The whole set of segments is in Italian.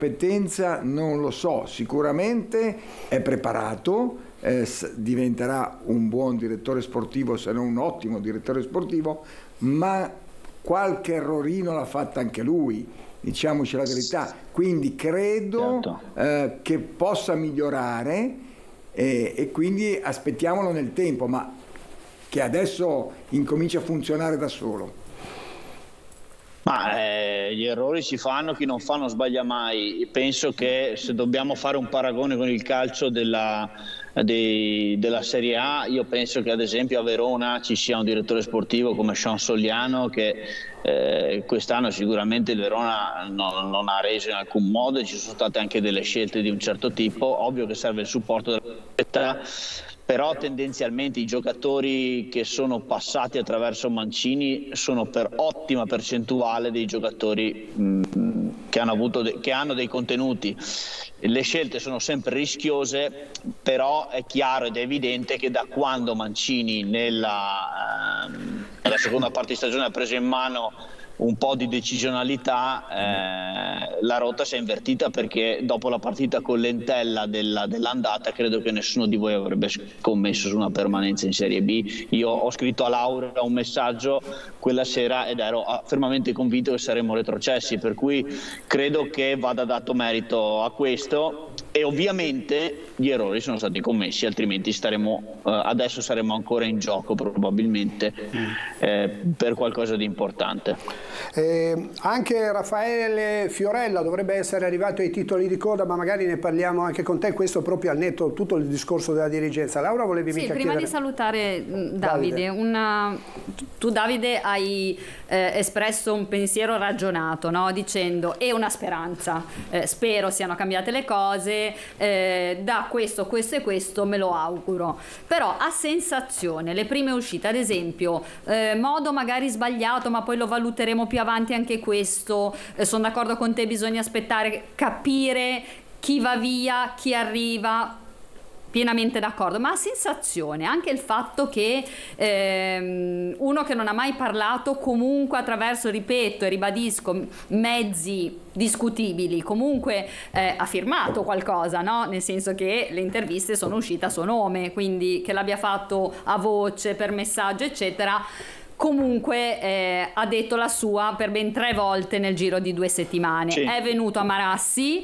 competenza non lo so, sicuramente è preparato, diventerà un buon direttore sportivo, se non un ottimo direttore sportivo, ma qualche errorino l'ha fatta anche lui, diciamoci la verità, quindi credo che possa migliorare e quindi aspettiamolo nel tempo, ma che adesso incomincia a funzionare da solo. Ma gli errori si fanno, chi non fa non sbaglia mai. Penso che se dobbiamo fare un paragone con il calcio della Serie A, io penso che ad esempio a Verona ci sia un direttore sportivo come Sean Soliano che quest'anno sicuramente il Verona non ha reso in alcun modo, e ci sono state anche delle scelte di un certo tipo. Ovvio che serve il supporto della società, però tendenzialmente i giocatori che sono passati attraverso Mancini sono per ottima percentuale dei giocatori che hanno dei contenuti. Le scelte sono sempre rischiose, però è chiaro ed è evidente che da quando Mancini nella seconda parte di stagione ha preso in mano un po' di decisionalità, la rotta si è invertita, perché dopo la partita con l'Entella dell'andata credo che nessuno di voi avrebbe scommesso su una permanenza in Serie B. Io ho scritto a Laura un messaggio quella sera ed ero fermamente convinto che saremmo retrocessi, per cui credo che vada dato merito a questo. E ovviamente gli errori sono stati commessi, altrimenti adesso saremmo ancora in gioco probabilmente per qualcosa di importante. Anche Raffaele Fiorella dovrebbe essere arrivato ai titoli di coda, ma magari ne parliamo anche con te, questo proprio al netto tutto il discorso della dirigenza. Laura, volevi mica prima chiedere... di salutare Davide, tu Davide hai espresso un pensiero ragionato, no? Dicendo è una speranza, spero siano cambiate le cose, da questo e questo me lo auguro, però a sensazione le prime uscite, ad esempio modo magari sbagliato, ma poi lo valuteremo più avanti anche questo, sono d'accordo con te, bisogna aspettare, capire chi va via, chi arriva, pienamente d'accordo, ma a sensazione anche il fatto che uno che non ha mai parlato comunque attraverso, ripeto e ribadisco, mezzi discutibili, comunque ha firmato qualcosa, no? Nel senso che le interviste sono uscite a suo nome, quindi che l'abbia fatto a voce, per messaggio eccetera, comunque ha detto la sua per ben 3 volte nel giro di 2 settimane. Sì. È venuto a Marassi.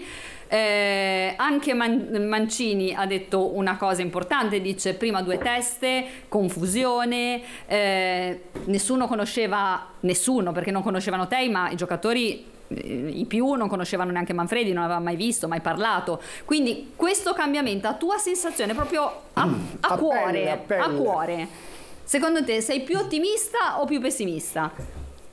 Anche Mancini ha detto una cosa importante, dice prima 2 teste, confusione, nessuno perché non conoscevano te, ma i giocatori i più non conoscevano neanche Manfredi, non aveva mai visto, mai parlato, quindi questo cambiamento a tua sensazione proprio a cuore, secondo te sei più ottimista o più pessimista?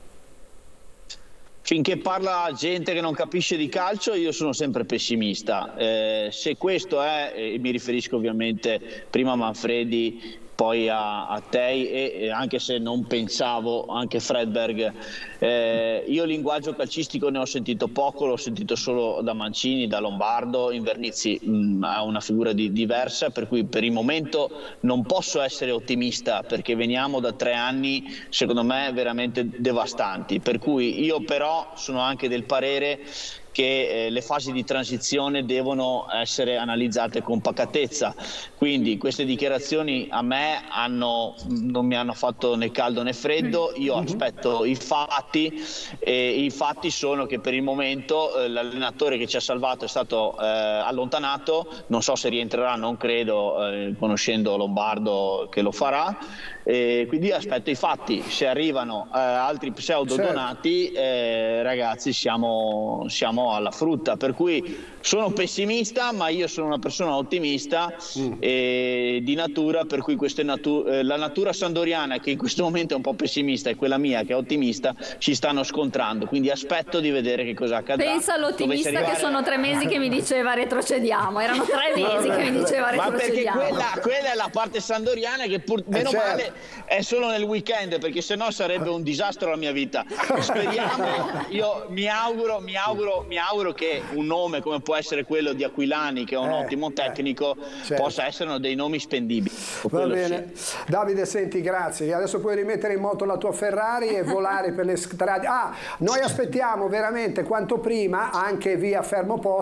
Finché parla gente che non capisce di calcio io sono sempre pessimista, se questo è, mi riferisco ovviamente prima a Manfredi, poi a te, e anche se non pensavo anche Fredberg, io il linguaggio calcistico ne ho sentito poco, l'ho sentito solo da Mancini, da Lombardo. Invernizzi ha una figura diversa, per cui per il momento non posso essere ottimista, perché veniamo da 3 anni secondo me veramente devastanti, per cui io però sono anche del parere che le fasi di transizione devono essere analizzate con pacatezza, quindi queste dichiarazioni a me non mi hanno fatto né caldo né freddo. Io aspetto i fatti, e i fatti sono che per il momento l'allenatore che ci ha salvato è stato allontanato, non so se rientrerà, non credo, conoscendo Lombardo che lo farà, quindi aspetto i fatti. Se arrivano altri pseudodonati, ragazzi, siamo alla frutta, per cui sono pessimista, ma io sono una persona ottimista di natura, per cui la natura sandoriana, che in questo momento è un po' pessimista, e quella mia che è ottimista, si stanno scontrando, quindi aspetto di vedere che cosa accadrà. Pensa all'ottimista che sono 3 mesi che mi diceva retrocediamo, erano 3 mesi che mi diceva retrocediamo. Ma perché quella è la parte sandoriana che meno male è solo nel weekend, perché sennò sarebbe un disastro la mia vita. Speriamo, io mi auguro che un nome come può essere quello di Aquilani, che è un ottimo tecnico, possa essere dei nomi spendibili. Va bene. Sì. Davide, senti, grazie. Adesso puoi rimettere in moto la tua Ferrari e volare per le strade. Noi aspettiamo veramente quanto prima, anche via fermo posto,